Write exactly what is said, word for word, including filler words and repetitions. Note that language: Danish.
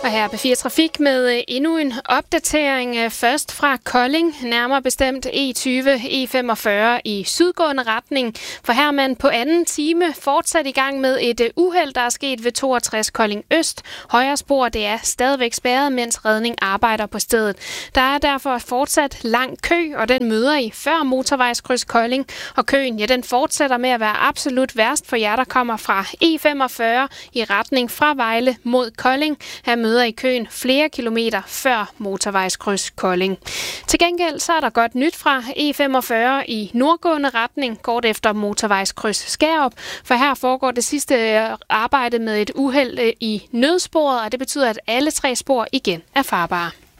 Og her er B fire Trafik med endnu en opdatering. Først fra Kolding, nærmere bestemt E tyve, E femogfyrre i sydgående retning. For her er man på anden time fortsat i gang med et uheld, der er sket ved toogtres Kolding Øst. Højre spor det er stadigvæk spærret, mens redning arbejder på stedet. Der er derfor fortsat lang kø, og den møder I før motorvejskryds Kolding. Og køen, ja, den fortsætter med at være absolut værst for jer, der kommer fra E femogfyrre i retning fra Vejle mod Kolding. Her møder i køen flere kilometer før motorvejskryds Kolding. Til gengæld så er der godt nyt fra E femogfyrre i nordgående retning, kort efter motorvejskryds Skærup, for her foregår det sidste arbejde med et uheld i nødsporet, og det betyder, at alle tre spor igen er farbare.